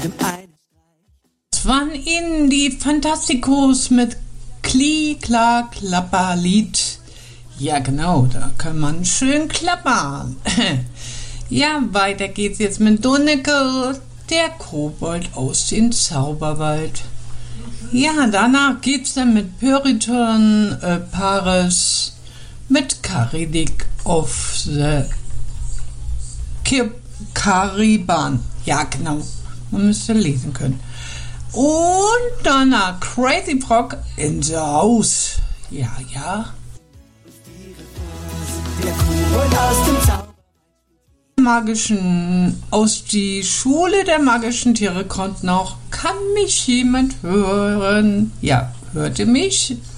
Das waren Ihnen die Fantasticos mit Kli, Kla, Klapperlied. Ja genau, da kann man schön klappern. Ja, weiter geht's jetzt mit Donneke, der Kobold aus dem Zauberwald. Ja, danach geht's dann mit Puritan Paris mit Karidik of the Cariban. Ja, genau. Man müsste lesen können. Und danach Crazy Frog in the House. Ja, ja. Aus die Schule der magischen Tiere kommt noch. Kann mich jemand hören? Ja, hört ihr mich?